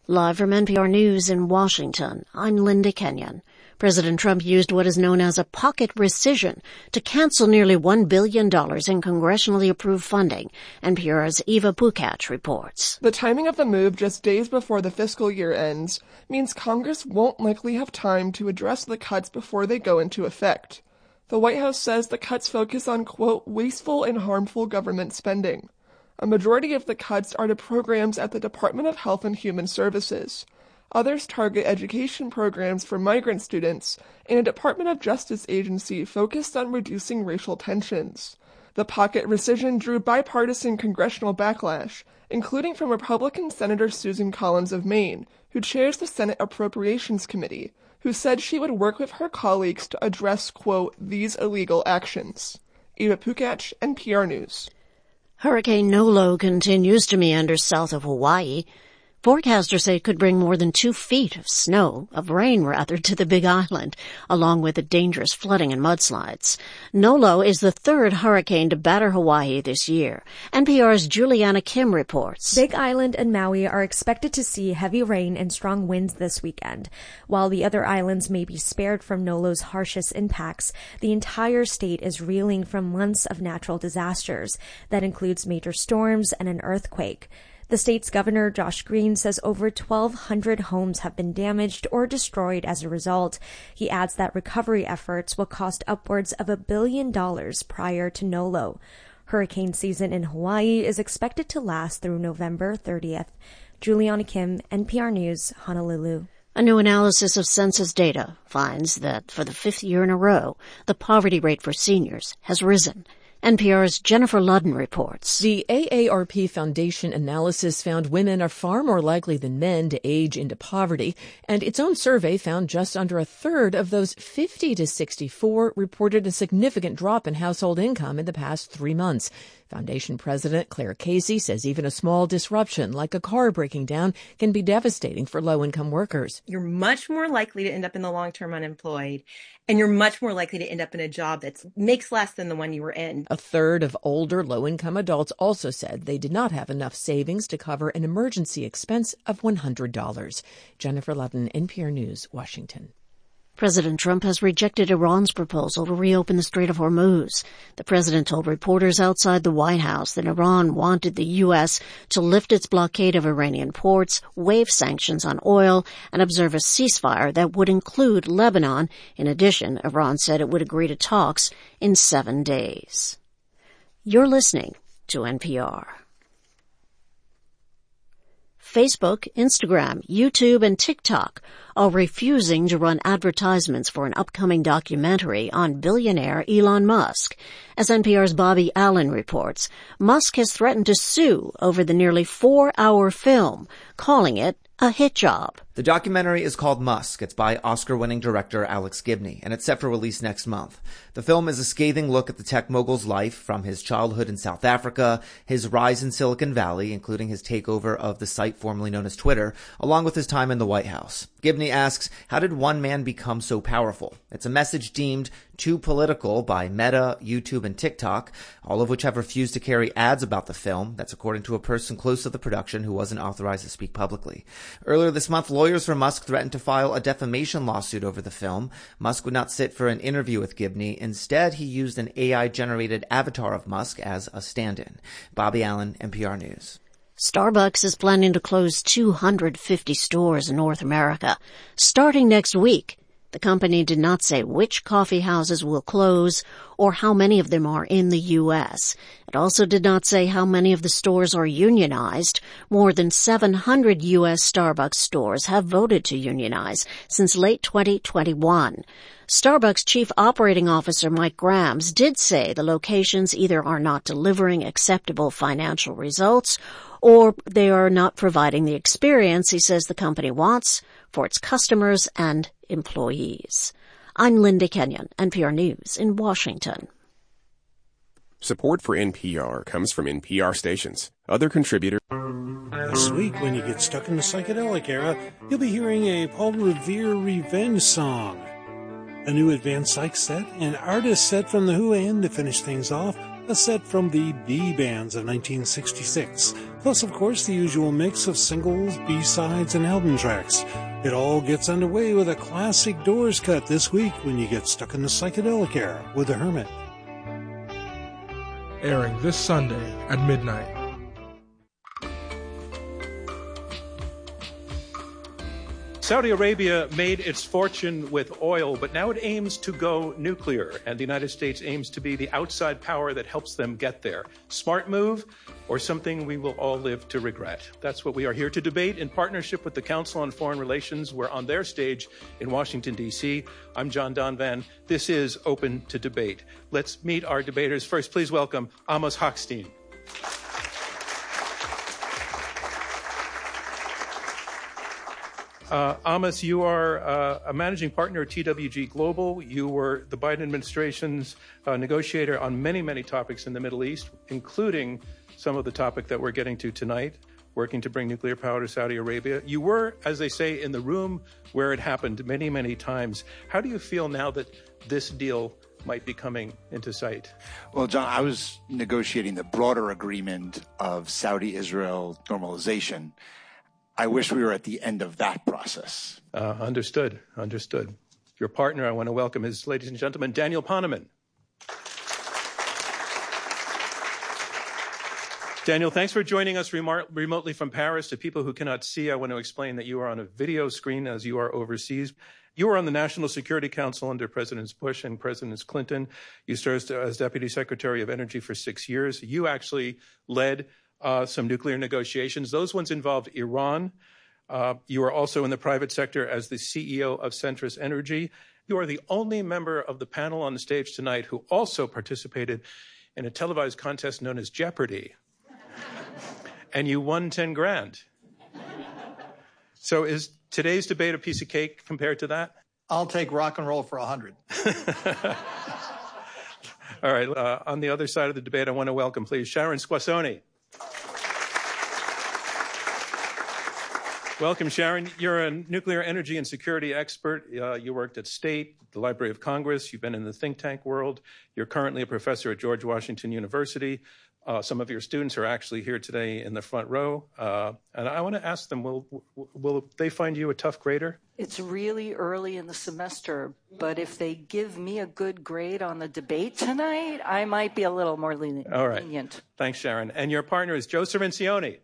Live from NPR News in Washington, I'm Linda Kenyon. President Trump used what is known as a pocket rescission to cancel nearly $1 billion in congressionally approved funding. NPR's Eva Pukach reports. The timing of the move just days before the fiscal year ends means Congress won't likely have time to address the cuts before they go into effect. The White House says the cuts focus on, quote, wasteful and harmful government spending. A majority of the cuts are to programs at the Department of Health and Human Services. Others target education programs for migrant students and a Department of Justice agency focused on reducing racial tensions. The pocket rescission drew bipartisan congressional backlash, including from Republican Senator Susan Collins of Maine, who chairs the Senate Appropriations Committee, who said she would work with her colleagues to address, quote, these illegal actions. Eva Pukach, NPR News. Hurricane Nolo continues to meander south of Hawaii. Forecasters say it could bring more than 2 feet of rain to the Big Island, along with the dangerous flooding and mudslides. Nolo is the third hurricane to batter Hawaii this year. NPR's Juliana Kim reports. Big Island and Maui are expected to see heavy rain and strong winds this weekend. While the other islands may be spared from Nolo's harshest impacts, the entire state is reeling from months of natural disasters. That includes major storms and an earthquake. The state's governor, Josh Green, says over 1,200 homes have been damaged or destroyed as a result. He adds that recovery efforts will cost upwards of $1 billion prior to Nolo. Hurricane season in Hawaii is expected to last through November 30th. Juliana Kim, NPR News, Honolulu. A new analysis of census data finds that for the 5th year in a row, the poverty rate for seniors has risen. NPR's Jennifer Ludden reports. The AARP Foundation analysis found women are far more likely than men to age into poverty, and its own survey found just under a third of those 50 to 64 reported a significant drop in household income in the past 3 months. Foundation President Claire Casey says even a small disruption, like a car breaking down, can be devastating for low-income workers. You're much more likely to end up in the long-term unemployed, and you're much more likely to end up in a job that makes less than the one you were in. A third of older low-income adults also said they did not have enough savings to cover an emergency expense of $100. Jennifer Ludden, NPR News, Washington. President Trump has rejected Iran's proposal to reopen the Strait of Hormuz. The president told reporters outside the White House that Iran wanted the U.S. to lift its blockade of Iranian ports, waive sanctions on oil, and observe a ceasefire that would include Lebanon. In addition, Iran said it would agree to talks in 7 days. You're listening to NPR. Facebook, Instagram, YouTube, and TikTok are refusing to run advertisements for an upcoming documentary on billionaire Elon Musk. As NPR's Bobby Allen reports, Musk has threatened to sue over the nearly 4-hour film, calling it a hit job. The documentary is called Musk. It's by Oscar-winning director Alex Gibney, and it's set for release next month. The film is a scathing look at the tech mogul's life, from his childhood in South Africa, his rise in Silicon Valley, including his takeover of the site formerly known as Twitter, along with his time in the White House. Gibney asks, how did one man become so powerful? It's a message deemed too political by Meta, YouTube, and TikTok, all of which have refused to carry ads about the film. That's according to a person close to the production who wasn't authorized to speak publicly. Earlier this month, lawyers for Musk threatened to file a defamation lawsuit over the film. Musk would not sit for an interview with Gibney. Instead, he used an AI-generated avatar of Musk as a stand-in. Bobby Allen, NPR News. Starbucks is planning to close 250 stores in North America starting next week. The company did not say which coffee houses will close or how many of them are in the U.S. It also did not say how many of the stores are unionized. More than 700 U.S. Starbucks stores have voted to unionize since late 2021. Starbucks Chief Operating Officer Mike Grams did say the locations either are not delivering acceptable financial results or they are not providing the experience he says the company wants for its customers and employees. I'm Linda Kenyon, NPR News in Washington. Support for NPR comes from NPR stations. Other contributors. This week, when you get stuck in the psychedelic era, you'll be hearing a Paul Revere revenge song. A new advanced psych set, an artist set from The Who, and to finish things off, a set from the B bands of 1966, plus, of course, the usual mix of singles, B-sides, and album tracks. It all gets underway with a classic Doors cut this week when you get stuck in the psychedelic era with The Hermit. Airing this Sunday at midnight. Saudi Arabia made its fortune with oil, but now it aims to go nuclear, and the United States aims to be the outside power that helps them get there. Smart move, or something we will all live to regret? That's what we are here to debate in partnership with the Council on Foreign Relations. We're on their stage in Washington, D.C. I'm John Donvan. This is Open to Debate. Let's meet our debaters. First, please welcome Amos Hochstein. Amos, you are a managing partner at TWG Global. You were the Biden administration's negotiator on many, many topics in the Middle East, including some of the topic that we're getting to tonight, working to bring nuclear power to Saudi Arabia. You were, as they say, in the room where it happened many, many times. How do you feel now that this deal might be coming into sight? Well, John, I was negotiating the broader agreement of Saudi-Israel normalization. I wish we were at the end of that process. Understood. Your partner, I want to welcome is, ladies and gentlemen, Daniel Poneman. Daniel, thanks for joining us remotely from Paris. To people who cannot see, I want to explain that you are on a video screen as you are overseas. You were on the National Security Council under Presidents Bush and Presidents Clinton. You served as Deputy Secretary of Energy for 6 years. You actually led some nuclear negotiations. Those ones involved Iran. You are also in the private sector as the CEO of Centrus Energy. You are the only member of the panel on the stage tonight who also participated in a televised contest known as Jeopardy. And you won 10 grand. So is today's debate a piece of cake compared to that? I'll take rock and roll for 100. All right. On the other side of the debate, I want to welcome, please, Sharon Squassoni. Welcome, Sharon. You're a nuclear energy and security expert. You worked at State, the Library of Congress. You've been in the think tank world. You're currently a professor at George Washington University. Some of your students are actually here today in the front row. And I want to ask them, will they find you a tough grader? It's really early in the semester, but if they give me a good grade on the debate tonight, I might be a little more lenient. All right. Thanks, Sharon. And your partner is Joe Cirincione.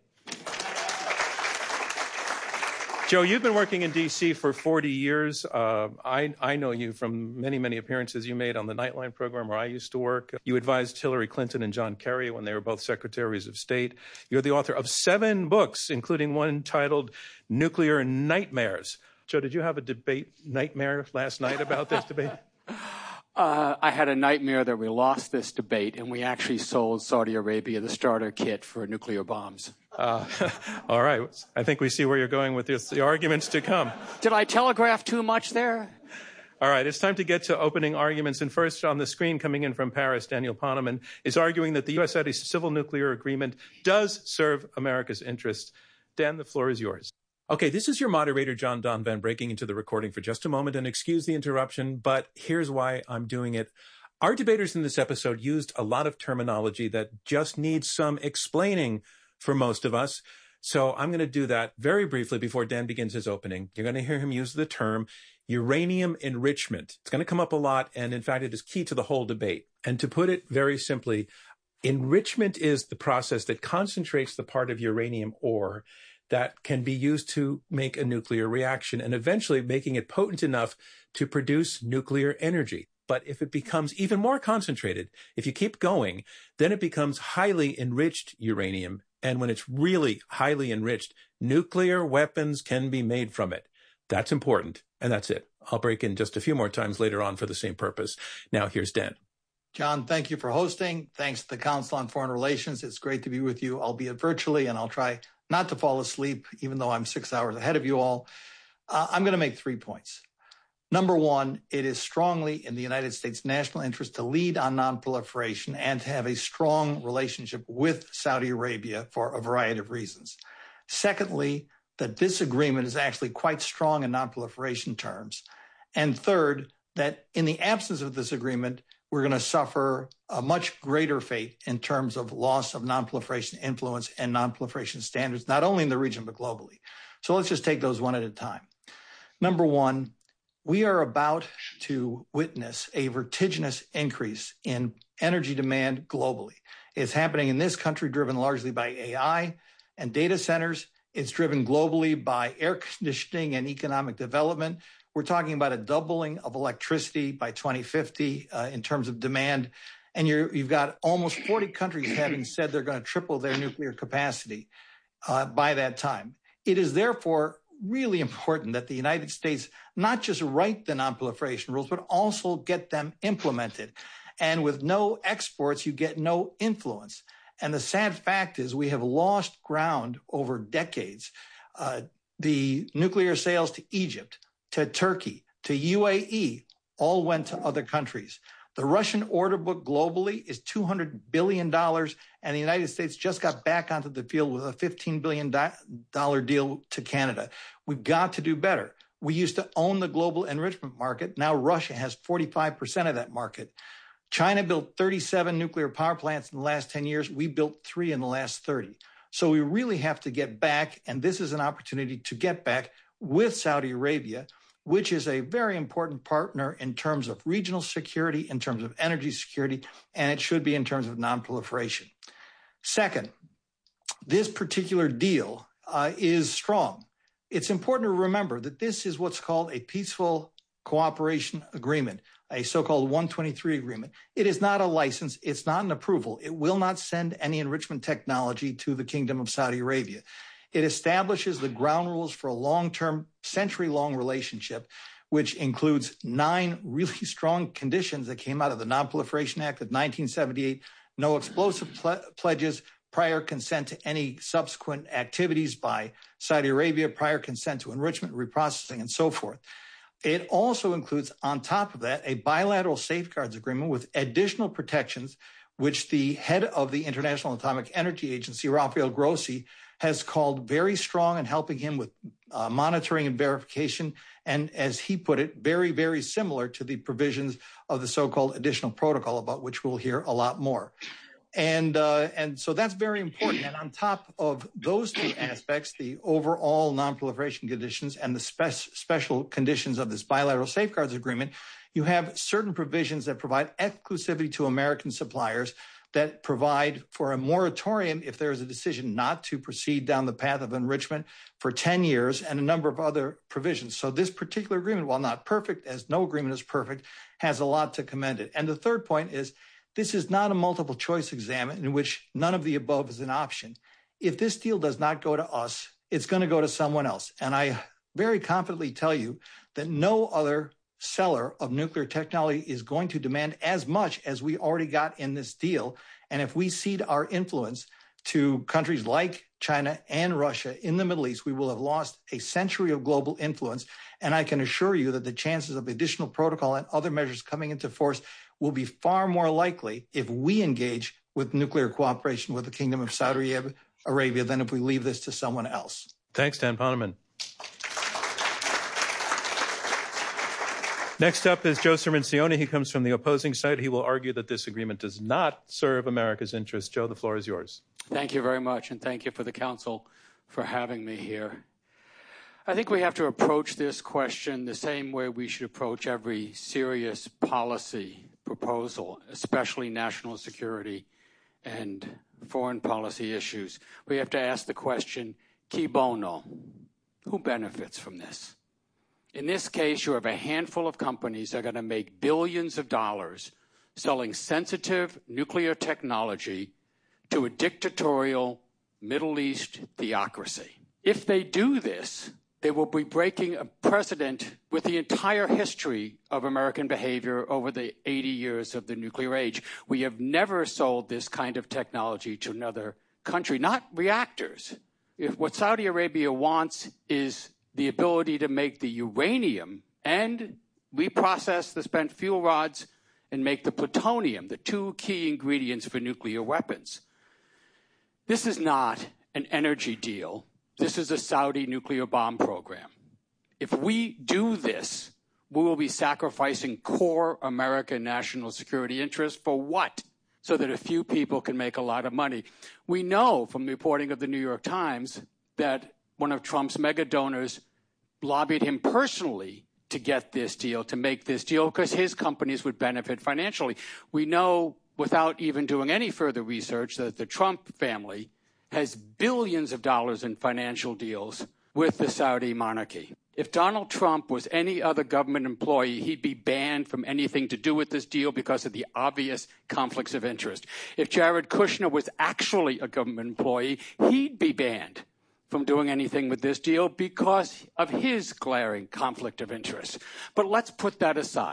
Joe, you've been working in D.C. for 40 years. I know you from many, many appearances you made on the Nightline program where I used to work. You advised Hillary Clinton and John Kerry when they were both secretaries of state. You're the author of 7 books, including one titled Nuclear Nightmares. Joe, did you have a debate nightmare last night about this debate? I had a nightmare that we lost this debate and we actually sold Saudi Arabia the starter kit for nuclear bombs. All right. I think we see where you're going with this, the arguments to come. Did I telegraph too much there? All right. It's time to get to opening arguments. And first on the screen coming in from Paris, Daniel Poneman is arguing that the U.S.-Saudi civil nuclear agreement does serve America's interests. Dan, the floor is yours. Okay, this is your moderator, John Donvan, breaking into the recording for just a moment, and excuse the interruption, but here's why I'm doing it. Our debaters in this episode used a lot of terminology that just needs some explaining for most of us. So I'm going to do that very briefly before Dan begins his opening. You're going to hear him use the term uranium enrichment. It's going to come up a lot, and in fact, it is key to the whole debate. And to put it very simply, enrichment is the process that concentrates the part of uranium ore that can be used to make a nuclear reaction and eventually making it potent enough to produce nuclear energy. But if it becomes even more concentrated, if you keep going, then it becomes highly enriched uranium. And when it's really highly enriched, nuclear weapons can be made from it. That's important. And that's it. I'll break in just a few more times later on for the same purpose. Now here's Dan. John, thank you for hosting. Thanks to the Council on Foreign Relations. It's great to be with you, albeit virtually, and I'll try not to fall asleep, even though I'm 6 hours ahead of you all. I'm going to make 3 points. Number one, it is strongly in the United States' national interest to lead on nonproliferation and to have a strong relationship with Saudi Arabia for a variety of reasons. Secondly, that this agreement is actually quite strong in nonproliferation terms. And third, that in the absence of this agreement, we're going to suffer a much greater fate in terms of loss of non-proliferation influence and non-proliferation standards, not only in the region, but globally. So let's just take those one at a time. Number one, we are about to witness a vertiginous increase in energy demand globally. It's happening in this country, driven largely by AI and data centers. It's driven globally by air conditioning and economic development. We're talking about a doubling of electricity by 2050 in terms of demand. And you've got almost 40 countries having said they're going to triple their nuclear capacity by that time. It is therefore really important that the United States not just write the non-proliferation rules, but also get them implemented. And with no exports, you get no influence. And the sad fact is we have lost ground over decades. The nuclear sales to Egypt, to Turkey, to UAE, all went to other countries. The Russian order book globally is $200 billion, and the United States just got back onto the field with a $15 billion deal to Canada. We've got to do better. We used to own the global enrichment market. Now Russia has 45% of that market. China built 37 nuclear power plants in the last 10 years. We built 3 in the last 30. So we really have to get back, and this is an opportunity to get back with Saudi Arabia, which is a very important partner in terms of regional security, in terms of energy security, and it should be in terms of non-proliferation. Second, this particular deal is strong. It's important to remember that this is what's called a peaceful cooperation agreement, a so-called 123 agreement. It is not a license. It's not an approval. It will not send any enrichment technology to the Kingdom of Saudi Arabia. It establishes the ground rules for a long-term, century-long relationship, which includes 9 really strong conditions that came out of the Non-Proliferation Act of 1978, no explosive pledges, prior consent to any subsequent activities by Saudi Arabia, prior consent to enrichment, reprocessing, and so forth. It also includes, on top of that, a bilateral safeguards agreement with additional protections, which the head of the International Atomic Energy Agency, Rafael Grossi, has called very strong in helping him with monitoring and verification. And as he put it, very, very similar to the provisions of the so-called additional protocol, about which we'll hear a lot more. And so that's very important. And on top of those 2 aspects, the overall non-proliferation conditions and the special conditions of this bilateral safeguards agreement, you have certain provisions that provide exclusivity to American suppliers, that provide for a moratorium if there is a decision not to proceed down the path of enrichment for 10 years, and a number of other provisions. So this particular agreement, while not perfect, as no agreement is perfect, has a lot to commend it. And the third point is, this is not a multiple choice exam in which none of the above is an option. If this deal does not go to us, it's going to go to someone else. And I very confidently tell you that no other seller of nuclear technology is going to demand as much as we already got in this deal. And if we cede our influence to countries like China and Russia in the Middle East, we will have lost a century of global influence. And I can assure you that the chances of additional protocol and other measures coming into force will be far more likely if we engage with nuclear cooperation with the Kingdom of Saudi Arabia than if we leave this to someone else. Thanks, Dan Poneman. Next up is Joe Cirincione. He comes from the opposing side. He will argue that this agreement does not serve America's interests. Joe, the floor is yours. Thank you very much, and thank you for the council for having me here. I think we have to approach this question the same way we should approach every serious policy proposal, especially national security and foreign policy issues. We have to ask the question, qui bono? Who benefits from this? In this case, you have a handful of companies that are going to make billions of dollars selling sensitive nuclear technology to a dictatorial Middle East theocracy. If they do this, they will be breaking a precedent with the entire history of American behavior over the 80 years of the nuclear age. We have never sold this kind of technology to another country, not reactors. If what Saudi Arabia wants is the ability to make the uranium and reprocess the spent fuel rods and make the plutonium, the 2 key ingredients for nuclear weapons. This is not an energy deal. This is a Saudi nuclear bomb program. If we do this, we will be sacrificing core American national security interests for what? So that a few people can make a lot of money. We know from the reporting of the New York Times that one of Trump's mega donors lobbied him personally to get this deal, to make this deal, because his companies would benefit financially. We know, without even doing any further research, that the Trump family has billions of dollars in financial deals with the Saudi monarchy. If Donald Trump was any other government employee, he'd be banned from anything to do with this deal because of the obvious conflicts of interest. If Jared Kushner was actually a government employee, he'd be banned from doing anything with this deal because of his glaring conflict of interest. But let's put that aside.